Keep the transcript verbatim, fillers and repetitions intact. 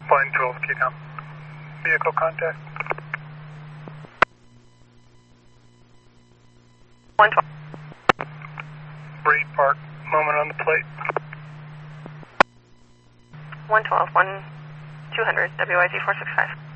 Flying twelve, key down. Vehicle contact. one twelve. Reed Park, moment on the plate. one twelve, one two hundred, W I Z four six five.